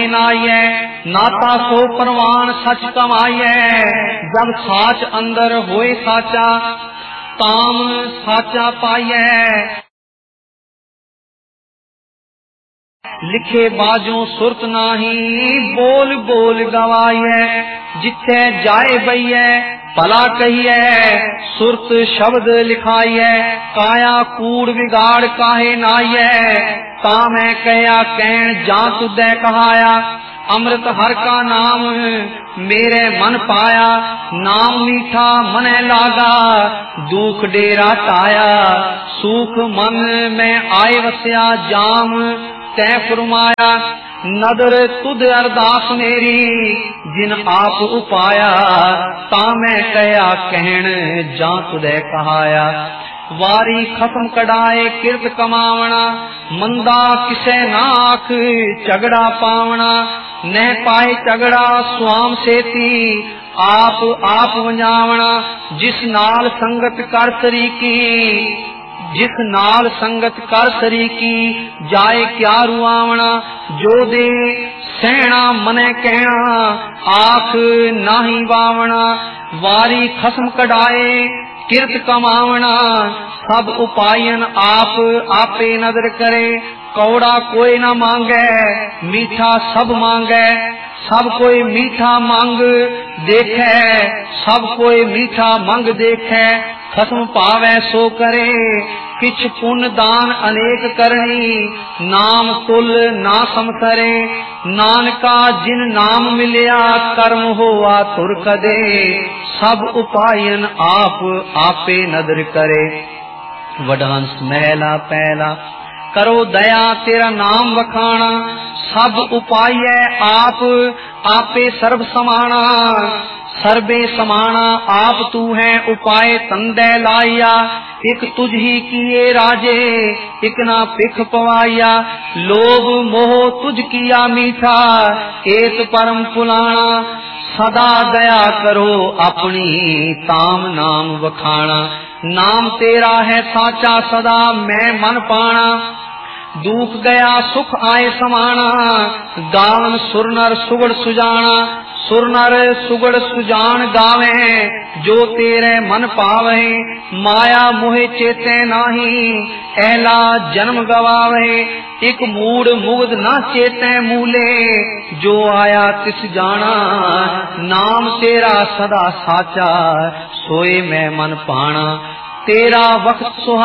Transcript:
काहे नाइए, नाता सो परवान सच कमाइए। जब साच अंदर होए साचा, ताम साचा पाइए। लिखे बाजों सुरत नाही, बोल बोल गवाइए। जिथे जाए बइए भला कहिए, सुरत शब्द लिखाइए। काया कूड़ बिगाड़ काहे नाइए, ता मैं कहया कहन जा तुदै कहाया। अमृत हर का नाम मेरे मन पाया, नाम मीठा मने लागा, दुख डेरा टाया। सुख मन में आए वस्या जाम तै फरमाया। नदर तुद अरदास मेरी जिन आप उपाया, ता मैं कहया कहन जा तुदै कहाया। वारी खसम कढ़ाए किरत कमावना, मंदा किसे ना आख झगड़ा पावना। न पाए झगड़ा स्वाम सेती, आप आप वंजावना। जिस नाल संगत कर तरीकी, जिस नाल संगत कर सरीकी, जाए क्या रुआवना। जो दे सहना मने कहना, आख नाही वावना। वारी खसम कढ़ाए किरत कमावना, सब उपायन आप आपे नदर करे। कौड़ा कोई न मांगे, मीठा सब मांगे। सब कोई मीठा मांग देखे, सब कोई मीठा मांग देखे। खसम पावे सो करे, किछ पुण्य दान अनेक करनी। नाम तुल ना समतरे, नानका जिन नाम मिलिया, कर्म होआ तुर कदे। सब उपायन आप आपे नदर करे। वडांस महला पहला, करो दया तेरा नाम वखाना। सब उपाय आप आपे सर्व समाना। सर्वे समाना आप तू है, उपाय तंदे लाइया। एक तुझ ही किए राजे, एक ना पिख पवाइया। लोभ मोह तुझ किया मीठा, एक परम पुलाना। सदा दया करो अपनी, ताम नाम वखाना। नाम तेरा है साचा, सदा मैं मन पाना। दुख गया सुख आए समाना, गावन सुर नर सुगड़ सुजाना। सुर नर सुगड़ सुजान गावे, जो तेरे मन पावे। माया मोहे चेते नाही, एला जन्म गवावे। एक मूड मुग्ध ना चेते मूले, जो आया तिस जाना। नाम तेरा सदा साचा, सोए मैं मन पाना। तेरा वक्त सुहा